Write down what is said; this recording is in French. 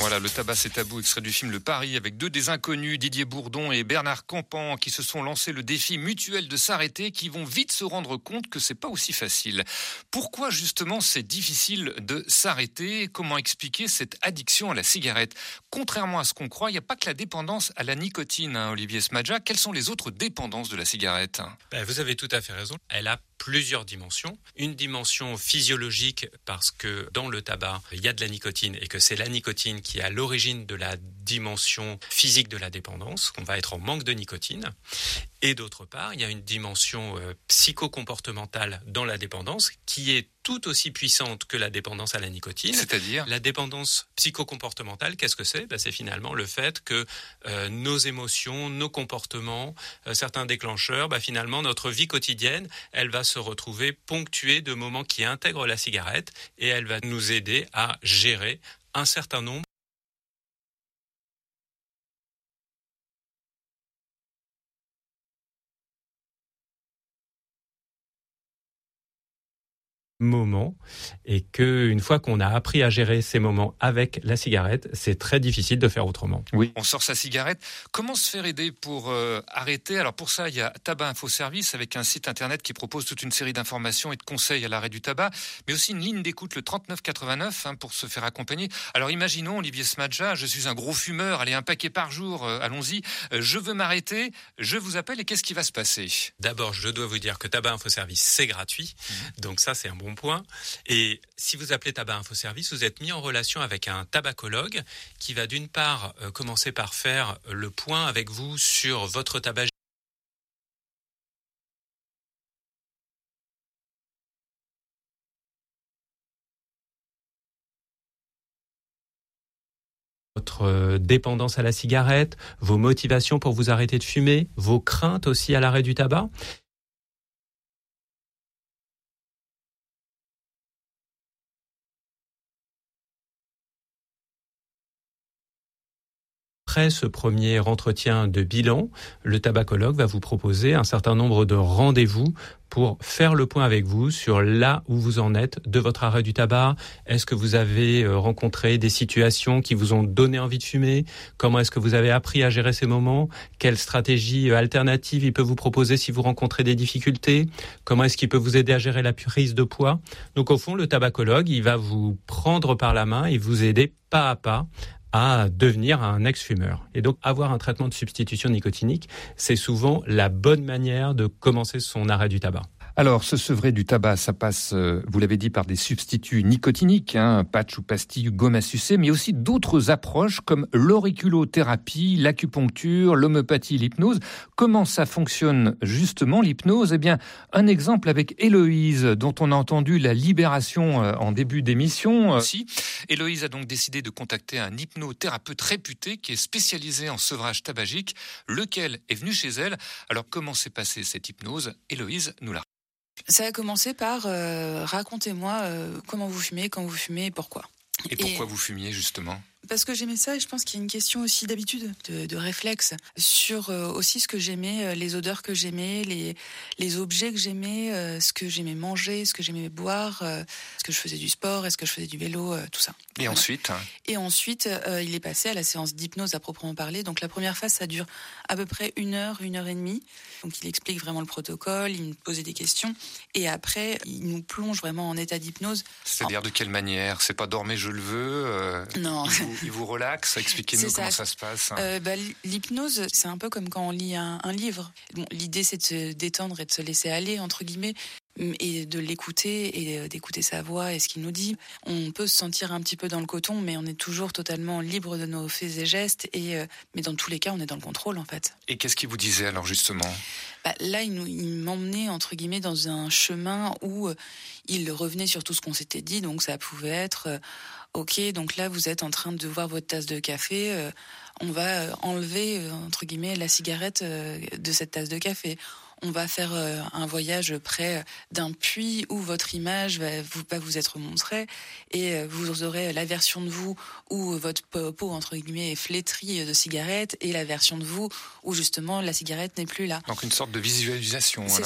Voilà, le tabac c'est tabou, extrait du film Le Pari avec deux des inconnus, Didier Bourdon et Bernard Campan, qui se sont lancés le défi mutuel de s'arrêter, qui vont vite se rendre compte que c'est pas aussi facile. Pourquoi justement c'est difficile de s'arrêter? Comment expliquer cette addiction à la cigarette? Contrairement à ce qu'on croit, il n'y a pas que la dépendance à la nicotine, Olivier Smadja. Quelles sont les autres dépendances de la cigarette? Vous avez tout à fait raison. Elle a plusieurs dimensions. Une dimension physiologique parce que dans le tabac, il y a de la nicotine et que c'est la nicotine qui est à l'origine de la dimension physique de la dépendance. On va être en manque de nicotine. Et d'autre part, il y a une dimension psychocomportementale dans la dépendance qui est tout aussi puissante que la dépendance à la nicotine. C'est-à-dire ? La dépendance psychocomportementale, qu'est-ce que c'est ? C'est finalement le fait que nos émotions, nos comportements, certains déclencheurs, finalement notre vie quotidienne, elle va se retrouver ponctuée de moments qui intègrent la cigarette et elle va nous aider à gérer un certain nombre moments et qu'une fois qu'on a appris à gérer ces moments avec la cigarette, c'est très difficile de faire autrement. Oui, on sort sa cigarette. Comment se faire aider pour arrêter? Alors pour ça, il y a Tabac Info Service avec un site internet qui propose toute une série d'informations et de conseils à l'arrêt du tabac, mais aussi une ligne d'écoute, le 3989, pour se faire accompagner. Alors imaginons, Olivier Smadja, je suis un gros fumeur, allez, un paquet par jour, allons-y, je veux m'arrêter, je vous appelle et qu'est-ce qui va se passer? D'abord, je dois vous dire que Tabac Info Service, c'est gratuit, donc ça c'est un bon point. Et si vous appelez Tabac Info Service, vous êtes mis en relation avec un tabacologue qui va d'une part commencer par faire le point avec vous sur votre tabac, votre dépendance à la cigarette, vos motivations pour vous arrêter de fumer, vos craintes aussi à l'arrêt du tabac. Après ce premier entretien de bilan, le tabacologue va vous proposer un certain nombre de rendez-vous pour faire le point avec vous sur là où vous en êtes de votre arrêt du tabac. Est-ce que vous avez rencontré des situations qui vous ont donné envie de fumer? Comment est-ce que vous avez appris à gérer ces moments? Quelle stratégie alternative il peut vous proposer si vous rencontrez des difficultés? Comment est-ce qu'il peut vous aider à gérer la prise de poids? Donc au fond, le tabacologue, il va vous prendre par la main et vous aider pas à pas à devenir un ex-fumeur. Et donc, avoir un traitement de substitution nicotinique, c'est souvent la bonne manière de commencer son arrêt du tabac. Alors, se sevrer du tabac, ça passe, vous l'avez dit, par des substituts nicotiniques, patch ou pastille, gomme à sucer, mais aussi d'autres approches comme l'auriculothérapie, l'acupuncture, l'homéopathie, l'hypnose. Comment ça fonctionne justement, l'hypnose? Eh bien, un exemple avec Héloïse, dont on a entendu la libération en début d'émission. Héloïse a donc décidé de contacter un hypnothérapeute réputé qui est spécialisé en sevrage tabagique, lequel est venu chez elle. Alors, comment s'est passée cette hypnose? Héloïse nous la... Ça a commencé par racontez-moi comment vous fumez, quand vous fumez et pourquoi. Et pourquoi vous fumiez justement? Parce que j'aimais ça et je pense qu'il y a une question aussi d'habitude, de réflexe sur aussi ce que j'aimais, les odeurs que j'aimais, les objets que j'aimais, ce que j'aimais manger, ce que j'aimais boire, est-ce que je faisais du sport, est-ce que je faisais du vélo, tout ça. Et voilà. Ensuite, il est passé à la séance d'hypnose à proprement parler. Donc la première phase, ça dure à peu près 1 heure et demie. Donc il explique vraiment le protocole, il me posait des questions. Et après, il nous plonge vraiment en état d'hypnose. C'est-à-dire de quelle manière? C'est pas dormez, je le veux Non. Il vous relaxe? Expliquez-nous comment ça se passe. L'hypnose, c'est un peu comme quand on lit un livre. Bon, l'idée, c'est de se détendre et de se laisser aller, entre guillemets, et de l'écouter et d'écouter sa voix et ce qu'il nous dit. On peut se sentir un petit peu dans le coton, mais on est toujours totalement libre de nos faits et gestes. Mais dans tous les cas, on est dans le contrôle, en fait. Et qu'est-ce qu'il vous disait alors, justement? Là, il m'emmenait, entre guillemets, dans un chemin où il revenait sur tout ce qu'on s'était dit. Donc, ça pouvait être... Ok, donc là, vous êtes en train de voir votre tasse de café. On va enlever, entre guillemets, la cigarette de cette tasse de café. On va faire un voyage près d'un puits où votre image va vous être montrée et vous aurez la version de vous où votre peau, entre guillemets, est flétrie de cigarette et la version de vous où, justement, la cigarette n'est plus là. Donc une sorte de visualisation. C'est